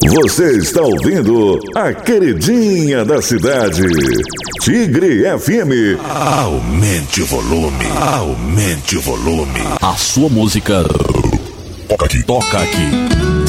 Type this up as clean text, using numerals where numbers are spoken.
Você está ouvindo a queridinha da cidade, Tigre FM. Aumente o volume. Aumente o volume. A sua música Toca aqui. toca aqui.